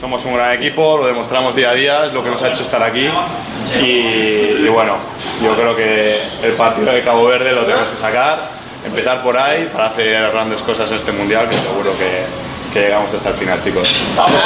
somos un gran equipo, lo demostramos día a día, es lo que nos ha hecho estar aquí y bueno, yo creo que el partido de Cabo Verde lo tenemos que sacar, empezar por ahí para hacer grandes cosas en este Mundial, que seguro que llegamos hasta el final, chicos. ¡Vamos!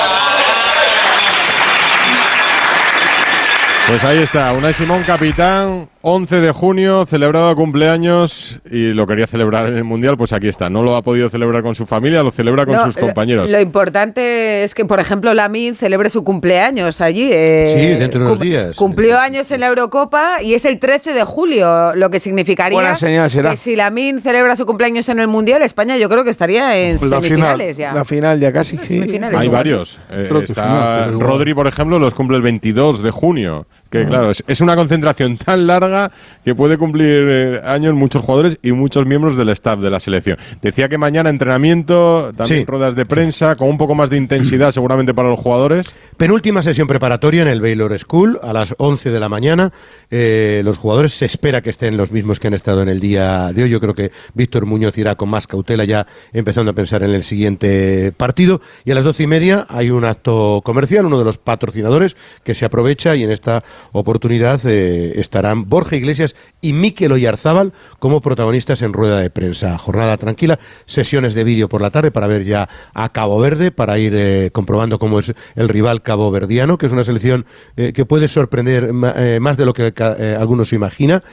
Pues ahí está, Unai Simón, capitán, 11 de junio, celebrado cumpleaños y lo quería celebrar en el Mundial, pues aquí está. No lo ha podido celebrar con su familia, lo celebra con sus compañeros. Lo importante es que, por ejemplo, Lamine celebre su cumpleaños allí. Sí, dentro de unos días. Cumplió años en la Eurocopa y es el 13 de julio, lo que significaría buena señal será. Que si Lamine celebra su cumpleaños en el Mundial, España yo creo que estaría en semifinales ya. La final ya casi, sí. Hay varios. Está Rodri, por ejemplo, los cumple el 22 de junio. Que claro, es una concentración tan larga que puede cumplir años muchos jugadores y muchos miembros del staff de la selección. Decía que mañana entrenamiento, también ruedas de prensa, con un poco más de intensidad seguramente para los jugadores. Penúltima sesión preparatoria en el Baylor School a las 11 de la mañana. Los jugadores se espera que estén los mismos que han estado en el día de hoy. Yo creo que Víctor Muñoz irá con más cautela ya empezando a pensar en el siguiente partido. Y a las 12:30 hay un acto comercial, uno de los patrocinadores que se aprovecha y en esta oportunidad estarán Borja Iglesias y Mikel Oyarzábal como protagonistas en rueda de prensa. Jornada tranquila, sesiones de vídeo por la tarde para ver ya a Cabo Verde, para ir comprobando cómo es el rival caboverdiano, que es una selección que puede sorprender más de lo que algunos se imagina.